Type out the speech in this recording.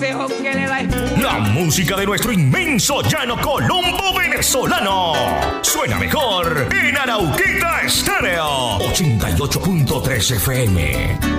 tejón que le da espuma. La música de nuestro inmenso llano colombo venezolano suena mejor en Arauquita Estéreo 88.3 FM.